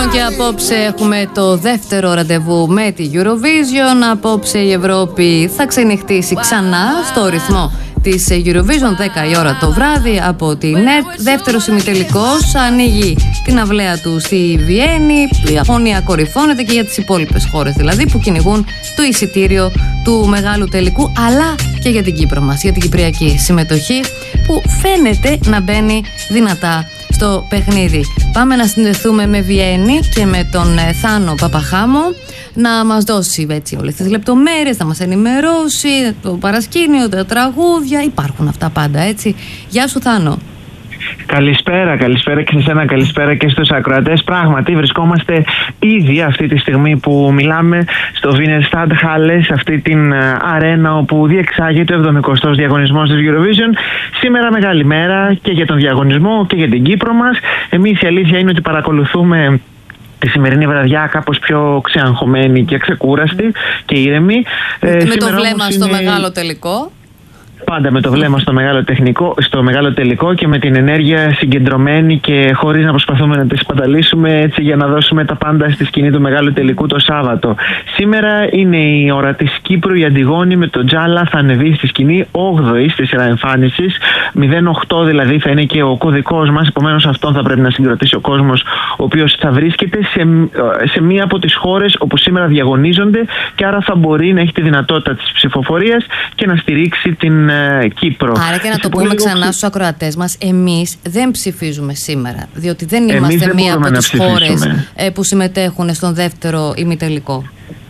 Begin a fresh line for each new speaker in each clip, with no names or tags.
Λοιπόν, και απόψε έχουμε το δεύτερο ραντεβού με τη Eurovision. Απόψε η Ευρώπη θα ξενυχτήσει ξανά στο ρυθμό της Eurovision, 10 η ώρα το βράδυ από την ΕΡΤ. Δεύτερος ημιτελικός ανοίγει την αυλαία του στη Βιέννη. Η αγωνία κορυφώνεται και για τις υπόλοιπες χώρες δηλαδή που κυνηγούν το εισιτήριο του μεγάλου τελικού, αλλά και για την Κύπρο μας, για την κυπριακή συμμετοχή που φαίνεται να μπαίνει δυνατά στο παιχνίδι. Πάμε να συνδεθούμε με Βιέννη και με τον Θάνο Παπαχάμο να μας δώσει έτσι όλες τις λεπτομέρειες, να μας ενημερώσει το παρασκήνιο, τα τραγούδια, υπάρχουν αυτά πάντα, έτσι. Γεια σου Θάνο.
Καλησπέρα και σε εσένα, καλησπέρα και στους ακροατές. Πράγματι βρισκόμαστε ήδη αυτή τη στιγμή που μιλάμε στο Wiener Stadthalle, σε αυτή την αρένα όπου διεξάγεται ο 70ος διαγωνισμός της Eurovision. Σήμερα μεγάλη μέρα και για τον διαγωνισμό και για την Κύπρο μας. Εμείς η αλήθεια είναι ότι παρακολουθούμε τη σημερινή βραδιά κάπως πιο ξεαγχωμένη και ξεκούραστη και ήρεμη.
Με το βλέμμα στο μεγάλο τελικό.
Πάντα με το βλέμμα στο μεγάλο τελικό και με την ενέργεια συγκεντρωμένη και χωρίς να προσπαθούμε να τη σπαταλήσουμε, έτσι, για να δώσουμε τα πάντα στη σκηνή του μεγάλου τελικού το Σάββατο. Σήμερα είναι η ώρα της Κύπρου. Η Αντιγόνη με τον Τζάλα θα ανεβεί στη σκηνή, 8η στη σειρά εμφάνισης. 08 δηλαδή θα είναι και ο κωδικός μας. Επομένως αυτόν θα πρέπει να συγκροτήσει ο κόσμος, ο οποίος θα βρίσκεται σε μία από τις χώρες όπου σήμερα διαγωνίζονται και άρα θα μπορεί να έχει τη δυνατότητα της ψηφοφορίας και να στηρίξει την Κύπρο.
Άρα και να το πούμε ξανά στους ακροατές μας, εμείς δεν ψηφίζουμε σήμερα, διότι δεν είμαστε μία από τις χώρες που συμμετέχουν στον δεύτερο ημιτελικό.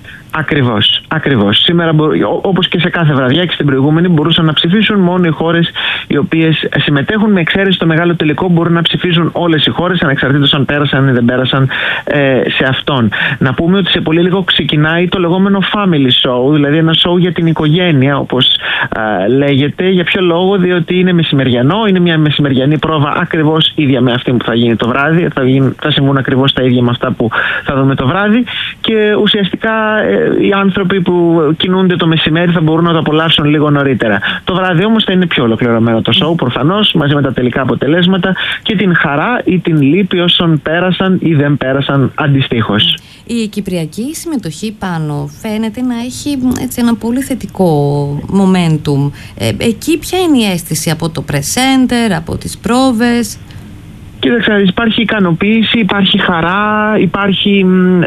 Ακριβώς. Σήμερα, όπως και σε κάθε βραδιά και στην προηγούμενη, μπορούσαν να ψηφίσουν μόνο οι χώρες οι οποίες συμμετέχουν. Με εξαίρεση το μεγάλο τελικό μπορούν να ψηφίσουν όλες οι χώρες, ανεξαρτήτως αν πέρασαν ή δεν πέρασαν σε αυτόν. Να πούμε ότι σε πολύ λίγο ξεκινάει το λεγόμενο family show, δηλαδή ένα show για την οικογένεια, όπως λέγεται. Για ποιο λόγο? Διότι είναι μεσημεριανό, είναι μια μεσημεριανή πρόβα ακριβώς ίδια με αυτή που θα γίνει το βράδυ. Θα συμβούν ακριβώς τα ίδια με αυτά που θα δούμε το βράδυ και ουσιαστικά οι άνθρωποι που κινούνται το μεσημέρι θα μπορούν να το απολαύσουν λίγο νωρίτερα. Το βράδυ όμως θα είναι πιο ολοκληρωμένο το show, προφανώς, μαζί με τα τελικά αποτελέσματα και την χαρά ή την λύπη όσων πέρασαν ή δεν πέρασαν αντιστοίχως. Η κυπριακή συμμετοχή πάνω φαίνεται να έχει έτσι ένα πολύ θετικό momentum. Εκεί ποια είναι η αίσθηση από το press center, από τις πρόβες?
Κοίταξε, υπάρχει ικανοποίηση, υπάρχει χαρά, υπάρχει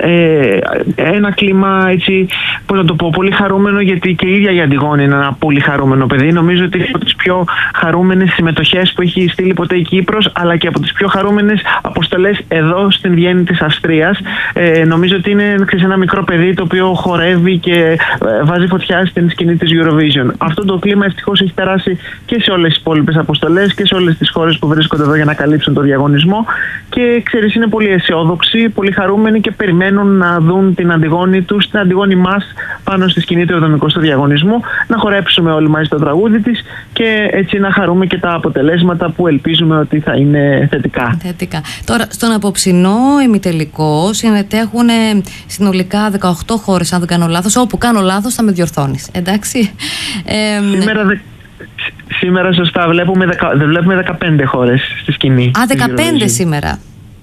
ένα κλίμα, έτσι, πώς να το πω, πολύ χαρούμενο, γιατί και η ίδια η Αντιγόνη είναι ένα πολύ χαρούμενο παιδί. Νομίζω ότι είναι από τις πιο χαρούμενες συμμετοχές που έχει στείλει ποτέ η Κύπρος, αλλά και από τις πιο χαρούμενες αποστολές εδώ στην Βιέννη της Αυστρίας. Νομίζω ότι είναι ένα μικρό παιδί το οποίο χορεύει και βάζει φωτιά στην σκηνή της Eurovision. Αυτό το κλίμα ευτυχώς έχει περάσει και σε όλες τις υπόλοιπες αποστολές και σε όλες τις χώρες που βρίσκονται εδώ για να καλύψουν το διαγωνισμό. Και ξέρεις, είναι πολύ αισιόδοξοι, πολύ χαρούμενοι και περιμένουν να δουν την Αντιγόνη τους, την Αντιγόνη μας, πάνω στη σκηνή του 70ου διαγωνισμού, να χορέψουμε όλοι μαζί το τραγούδι της και έτσι να χαρούμε και τα αποτελέσματα που ελπίζουμε ότι θα είναι θετικά.
Τώρα, στον απόψινό ημιτελικό συμμετέχουν συνολικά 18 χώρες, αν δεν κάνω λάθος. Όπου κάνω λάθος θα με διορθώνεις, εντάξει?
Σήμερα σωστά βλέπουμε 15 χώρες στη σκηνή.
15 σήμερα.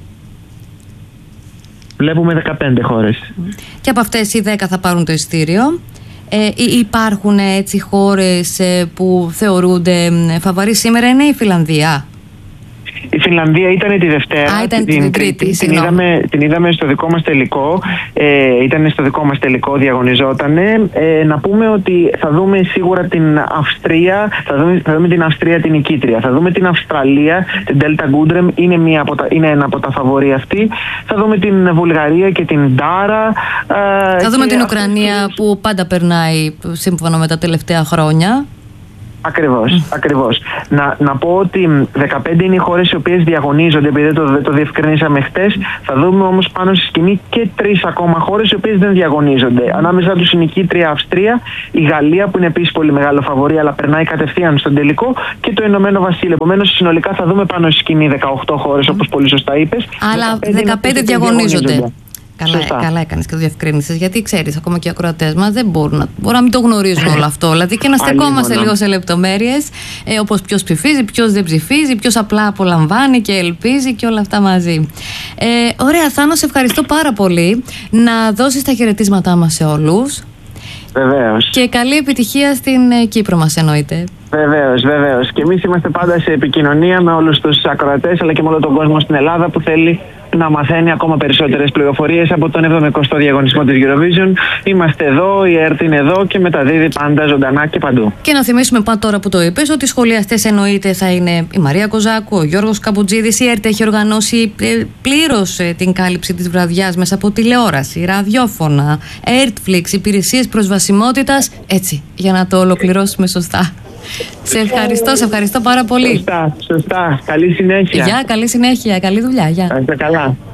Βλέπουμε 15 χώρες. Και
από αυτές οι 10 θα πάρουν το εισιτήριο. Υπάρχουν έτσι χώρες που θεωρούνται φαβαρί σήμερα? Είναι η Φιλανδία.
Η Φινλανδία ήταν τη Δευτέρα.
Ήταν την Τρίτη.
Την είδαμε στο δικό μας τελικό. Ήταν στο δικό μας τελικό, διαγωνιζότανε. Να πούμε ότι θα δούμε σίγουρα την Αυστρία. Θα δούμε την Αυστρία την νικήτρια. Θα δούμε την Αυστραλία, την Delta Goodrem. Είναι ένα από τα φαβορί αυτή. Θα δούμε την Βουλγαρία και την Ντάρα.
Θα δούμε την Ουκρανία που πάντα περνάει σύμφωνα με τα τελευταία χρόνια.
Ακριβώς. Να πω ότι 15 είναι οι χώρες οι οποίες διαγωνίζονται, επειδή το διευκρινίσαμε χτες. Θα δούμε όμως πάνω στη σκηνή και 3 ακόμα χώρες οι οποίες δεν διαγωνίζονται. Ανάμεσα τους η νικήτρια Αυστρία, η Γαλλία που είναι επίσης πολύ μεγάλο φαβορί, αλλά περνάει κατευθείαν στον τελικό, και το Ηνωμένο Βασίλειο. Επομένως, συνολικά θα δούμε πάνω στη σκηνή 18 χώρες, όπως πολύ σωστά είπες.
Αλλά 15 διαγωνίζονται.
Καλά έκανες και το διευκρίνησες. Γιατί ξέρεις, ακόμα και οι ακροατές μας δεν μπορούν να μην το γνωρίζουν όλο αυτό. Δηλαδή και να στεκόμαστε λίγο σε λεπτομέρειες, όπως ποιος ψηφίζει, ποιος δεν ψηφίζει, ποιος απλά απολαμβάνει και ελπίζει και όλα αυτά μαζί. Ωραία, Θάνο, σε ευχαριστώ πάρα πολύ. Να δώσεις τα χαιρετίσματά μας σε όλους.
Βεβαίως.
Και καλή επιτυχία στην Κύπρο μας, εννοείται.
Βεβαίως. Και εμείς είμαστε πάντα σε επικοινωνία με όλους τους ακροατές αλλά και με όλο τον κόσμο στην Ελλάδα που θέλει να μαθαίνει ακόμα περισσότερες πληροφορίες από τον 70ο διαγωνισμό της Eurovision. Είμαστε εδώ, η ΕΡΤ είναι εδώ και μεταδίδει πάντα ζωντανά και παντού.
Και να θυμίσουμε τώρα που το είπες ότι οι σχολιαστές εννοείται θα είναι η Μαρία Κοζάκου, ο Γιώργος Καμπουτζίδης. Η ΕΡΤ έχει οργανώσει πλήρως την κάλυψη της βραδιάς μέσα από τηλεόραση, ραδιόφωνα, ERTFlix, υπηρεσίες προσβασιμότητας. Έτσι, για να το ολοκληρώσουμε σωστά. Σε ευχαριστώ πάρα πολύ.
Σωστά. Καλή συνέχεια.
Καλή συνέχεια. Καλή δουλειά. Γεια.
Καλά.